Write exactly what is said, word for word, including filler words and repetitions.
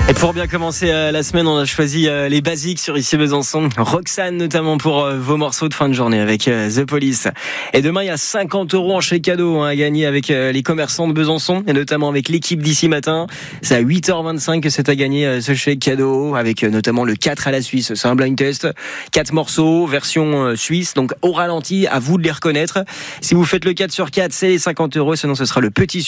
Et pour bien commencer euh, la semaine, on a choisi euh, les basiques sur Ici Besançon. Roxane notamment pour euh, vos morceaux de fin de journée avec euh, The Police. Et demain, il y a cinquante euros en chèque cadeau hein, à gagner avec euh, les commerçants de Besançon et notamment avec l'équipe d'ici matin. C'est à huit heures vingt-cinq que c'est à gagner euh, ce chèque cadeau avec euh, notamment le quatre à la Suisse. C'est un blind test. quatre morceaux, version euh, suisse, donc au ralenti, à vous de les reconnaître. Si vous faites le quatre sur quatre, c'est les cinquante euros. Sinon, ce sera le petit